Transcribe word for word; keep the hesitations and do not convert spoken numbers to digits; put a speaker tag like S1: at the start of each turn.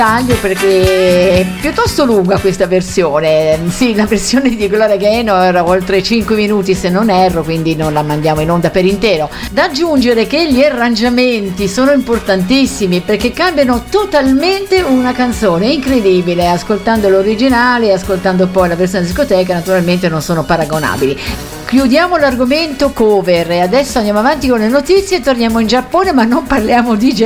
S1: taglio perché è piuttosto lunga questa versione. Sì, la versione di Gloria Gaynor era oltre cinque minuti se non erro, quindi non la mandiamo in onda per intero. Da aggiungere che gli arrangiamenti sono importantissimi perché cambiano totalmente una canzone, è incredibile, ascoltando l'originale e ascoltando poi la versione discoteca naturalmente non sono paragonabili. Chiudiamo l'argomento cover e adesso andiamo avanti con le notizie e torniamo in Giappone, ma non parliamo di